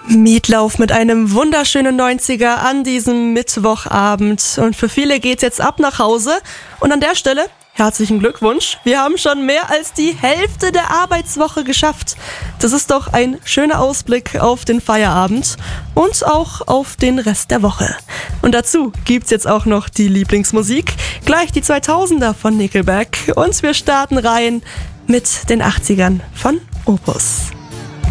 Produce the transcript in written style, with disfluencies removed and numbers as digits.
Meatloaf mit einem wunderschönen 90er an diesem Mittwochabend. Und für viele geht's jetzt ab nach Hause. Und an der Stelle herzlichen Glückwunsch. Wir haben schon mehr als die Hälfte der Arbeitswoche geschafft. Das ist doch ein schöner Ausblick auf den Feierabend und auch auf den Rest der Woche. Und dazu gibt's jetzt auch noch die Lieblingsmusik. Gleich die 2000er von Nickelback. Und wir starten rein mit den 80ern von Opus.